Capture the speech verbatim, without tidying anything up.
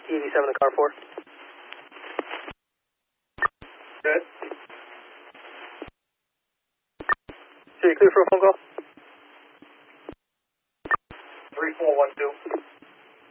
eighty-seven to car four. Good. So you clear for a phone call? three four one two.